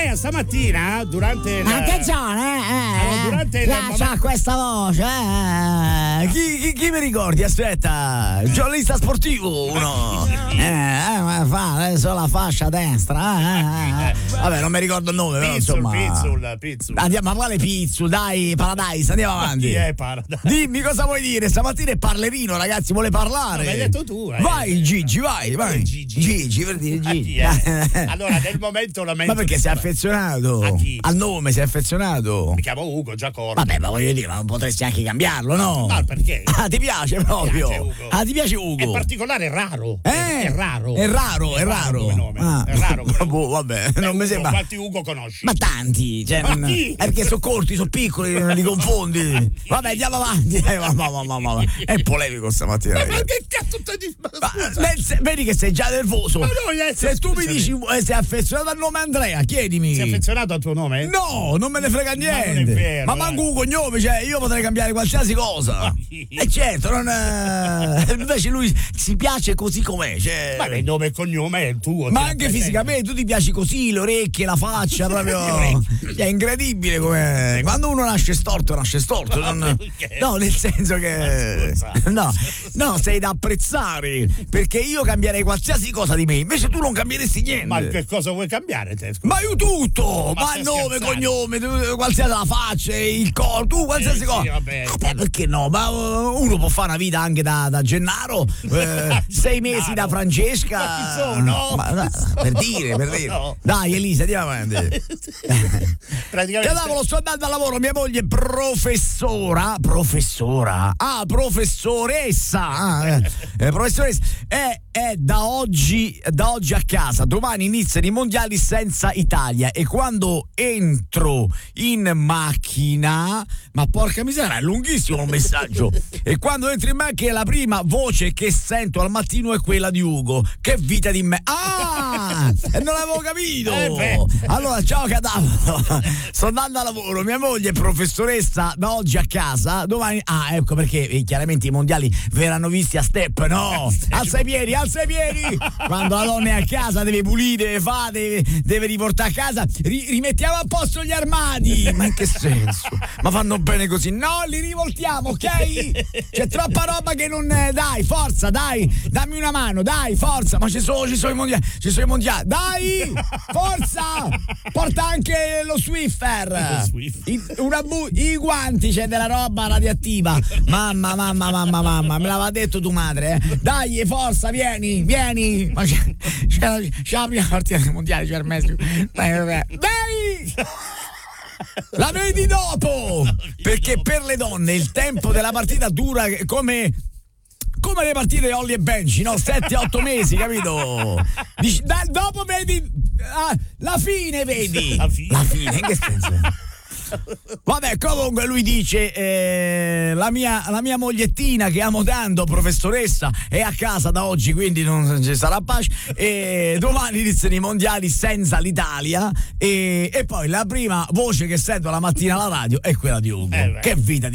Andrea, stamattina durante attenzione, durante c'ha questa voce, Chi mi ricordi? Aspetta, giornalista sportivo uno. ma fa adesso la fascia destra, Vabbè, non mi ricordo il nome, però insomma. Pizzul. Andiamo, ma quale Pizzul? Dai, Paradise, andiamo avanti. Chi è Paradise? Dimmi cosa vuoi dire, stamattina è parlerino, ragazzi, vuole parlare. L'hai detto tu, Vai Gigi, vai. Gigi, per dire Gigi. Allora, nel momento lamento. Ma perché sei affezionato? A chi? Al nome sei affezionato? Mi chiamo Ugo Giacorbo. Vabbè, ma voglio dire, ma non potresti anche cambiarlo, no? Ma perché? Ah, ti piace proprio? Ti piace Ugo? È particolare, è raro. È raro. come nome. È raro come nome. Vabbè, non mi sembra. Quanti Ugo conosci? Ma tanti, cioè, Ma chi? è perché sono corti, sono piccoli, non li confondi. Vabbè, andiamo avanti. Ma. È polemico stamattina. Ma che cazzo stai dicendo? Vedi che sei già nervoso. Ma no, se tu mi dici sei affezionato al nome Andrea, chiedimi. Sei affezionato al tuo nome? No, non me ne frega niente. Ma non è vero, ma manco un cognome, cioè io potrei cambiare qualsiasi cosa. E certo, invece lui si piace così com'è. Cioè... Ma il nome e cognome è il tuo. Ma anche fisicamente, tu ti piaci così, le orecchie, la faccia, proprio. È incredibile come. Quando uno nasce storto. No, nel senso che. No, sei da apprezzare. Perché io cambierei qualsiasi cosa di me, invece tu non cambieresti niente. Ma che cosa vuoi cambiare te? Ma io tutto! Ma il nome, cognome, qualsiasi la faccia, il corpo, tu qualsiasi cosa. Sì, vabbè. Perché no? Ma uno può fare una vita anche da Gennaro, 6 mesi da Francesca. Ma chi sono? Per dire. No. Dai Elisa, andiamo avanti. Praticamente. Cavolo, sto andando al lavoro, mia moglie è professoressa. Professoressa è da oggi a casa. Domani iniziano i mondiali senza Italia e quando entro in macchina, ma porca miseria, è lunghissimo il messaggio. E quando entro in macchina la prima voce che sento al mattino è quella di Ugo. Che vita di me. Non l'avevo capito. Allora, ciao cadavero. Sto andando a lavoro, mia moglie è professoressa da oggi a casa, domani. Ecco perché chiaramente i mondiali verranno visti a step, no? Alza i piedi. Quando la donna è a casa deve pulire, deve riportare a casa, rimettiamo a posto gli armadi. Ma in che senso? Ma fanno bene così? No, li rivoltiamo, ok? C'è troppa roba che non. Dai, forza, dai, dammi una mano, dai, forza. Ma ci sono i mondiali, dai, forza. Porta anche lo Swiffer. I guanti, c'è della roba radioattiva. Mamma, me l'aveva detto tu madre, Dai, forza, vieni. Ma c'è la prima partita dei mondiali, c'è il Messi. Dai! La vedi dopo! Perché per le donne il tempo della partita dura come le partite di Ollie e Benji, no? 7-8 mesi, capito? Dopo vedi la fine, vedi? La fine, in che senso? Vabbè, comunque lui dice la mia mogliettina che amo tanto, professoressa, è a casa da oggi, quindi non ci sarà pace, e domani iniziano i mondiali senza l'Italia e poi la prima voce che sento la mattina alla radio è quella di Ugo. Che vita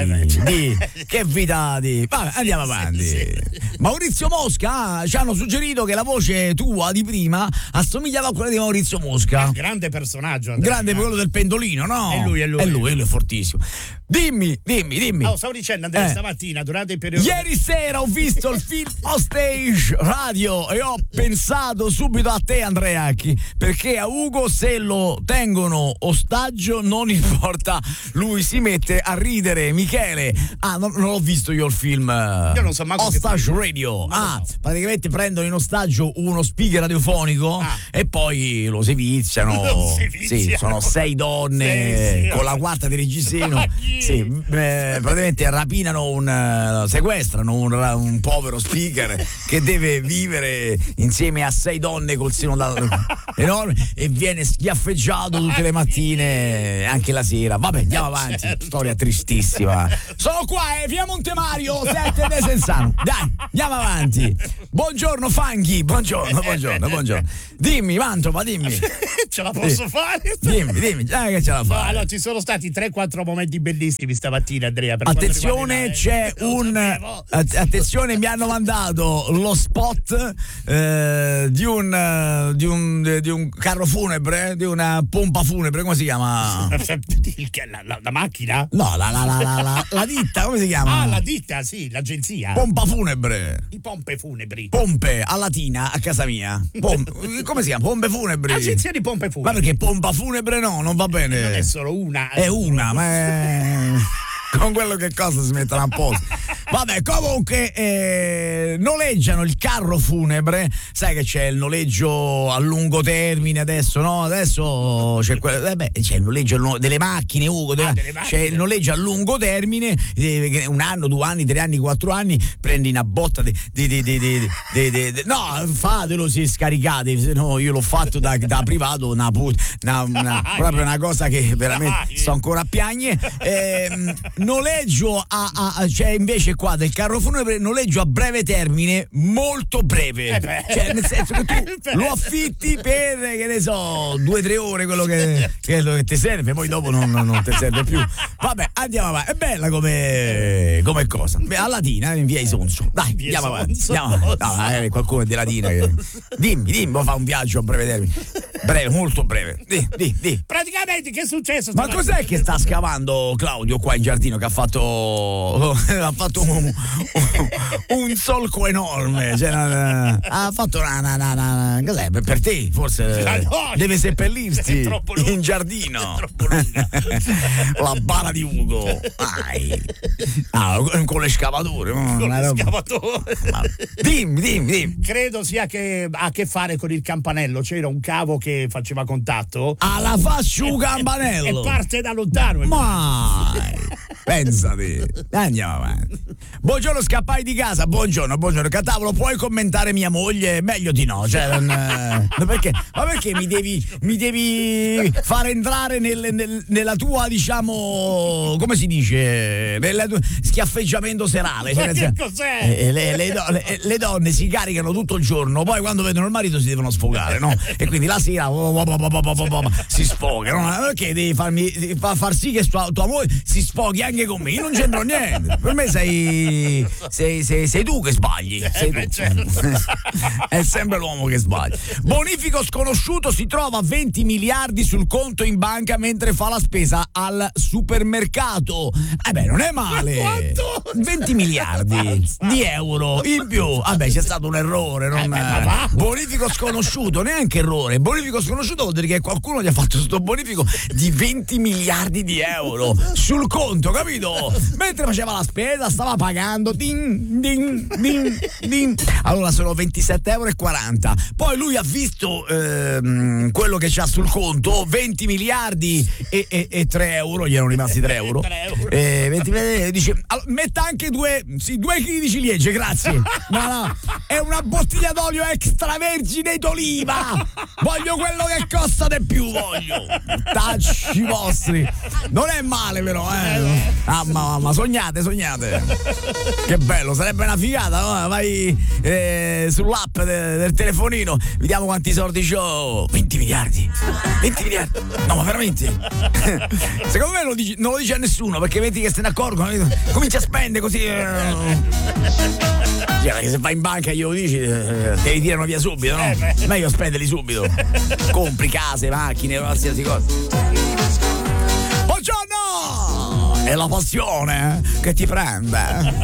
che vita di. Vabbè, andiamo avanti. Sì. Maurizio Mosca, ci hanno suggerito che la voce tua di prima assomigliava a quella di Maurizio Mosca. Grande personaggio, Andrea. Grande quello del pendolino, no? È lui. È lui è fortissimo. Dimmi. Stavo dicendo, Andrea, stamattina durante il periodo. Ieri sera ho visto il film Hostage Radio e ho pensato subito a te, Andrea, perché a Ugo se lo tengono ostaggio non importa, lui si mette a ridere. Michele, non l'ho visto io il film. Io non so manco Hostage Radio. Praticamente prendono in ostaggio uno speaker radiofonico e poi lo seviziano. Sì, sono 6 donne con la quarta di reggiseno. Sì, praticamente rapinano sequestrano un povero speaker che deve vivere insieme a 6 donne col seno enorme e viene schiaffeggiato tutte le mattine, anche la sera. Vabbè, andiamo avanti. Storia tristissima. Sono qua, via Montemario 7 de Sensano. Dai, andiamo avanti. Buongiorno Fanghi, buongiorno. Dimmi, Mantova, dimmi. Ce la posso fare? Dimmi, già che ce la fai. No, allora, ci sono stati 3-4 momenti bellissimi stamattina, Andrea. Attenzione, c'è attenzione, mi hanno mandato lo spot di un carro funebre, di una pompa funebre, come si chiama? La macchina? No, la ditta, come si chiama? Ah, la ditta, sì, l'agenzia. Pompa funebre. I pompe funebri. Pompe a Latina a casa mia. Come si chiama? Pompe funebri. Agenzia di pompe funebri. Ma perché pompa funebre no, non va bene. Non è solo una. È una, ma è... con quello che cosa si mettono a posto. Vabbè, comunque noleggiano il carro funebre. Sai che c'è il noleggio a lungo termine adesso, no? Adesso c'è c'è il noleggio delle macchine, Ugo. C'è il noleggio a lungo termine, 1 anno, 2 anni, 3 anni, 4 anni. Prendi una botta no, fatelo se scaricate. Se no, io l'ho fatto da privato, proprio una cosa che veramente sto ancora a piagne. Noleggio cioè invece qua del carro funebre, noleggio a breve termine, molto breve, cioè nel senso che tu lo affitti per, che ne so, 2-3 ore, quello che ti serve, poi dopo non ti serve più. Vabbè, andiamo avanti. È bella come cosa. A Latina, in via Isonzo. Dai, andiamo avanti. No, qualcuno è di Latina che... dimmi, fa un viaggio a breve termine, breve, molto breve. Di. Praticamente che è successo? Ma cos'è che sta scavando Claudio qua in giardino, che ha fatto un solco enorme, cioè, ha fatto una cos'è, per te forse deve seppellirsi in giardino. La bara di Ugo, con l'escavatore. Dimmi. Credo sia che ha a che fare con il campanello. C'era un cavo che faceva contatto. Alla faccia un campanello e parte da lontano. Pensate, andiamo avanti. Buongiorno, scappai di casa. Buongiorno. Catavolo, puoi commentare mia moglie? Meglio di no, cioè perché? Ma perché mi devi far entrare nella tua, diciamo, come si dice, schiaffeggiamento serale, cioè, che cos'è? Le donne si caricano tutto il giorno, poi quando vedono il marito si devono sfogare, no? E quindi la sera si sfogano. Perché devi far sì che tua moglie si sfoghi anche con me? Io non c'entro niente. Per me sei tu che sbagli. È sempre l'uomo che sbaglia. Bonifico sconosciuto si trova 20 miliardi sul conto in banca mentre fa la spesa al supermercato. Non è male. Quanto? 20 miliardi di euro in più. C'è stato un errore. Bonifico sconosciuto, neanche errore. Bonifico sconosciuto vuol dire che qualcuno gli ha fatto questo bonifico di 20 miliardi di euro sul conto, capito? Mentre faceva la spesa stava pagando din. Allora sono 27,40 euro. Poi lui ha visto quello che c'ha sul conto, 20 miliardi e 3 euro, gli erano rimasti 3 euro. 20, dice, metta anche 2 chili di ciliegie, grazie. No, è una bottiglia d'olio extravergine d'oliva. Voglio quello che costa di più, voglio. Tacci vostri. Non è male però, ma sognate. Che bello, sarebbe una figata, no? Vai sull'app del telefonino, vediamo quanti soldi c'ho. 20 miliardi. No, ma veramente? Secondo me non lo dice a nessuno, perché vedi che se ne accorgono, comincia a spendere così. Perché se vai in banca e glielo dici, te li tirano via subito, no? Meglio spenderli subito. Compri case, macchine, qualsiasi cosa. Buongiorno! È la passione che ti prende.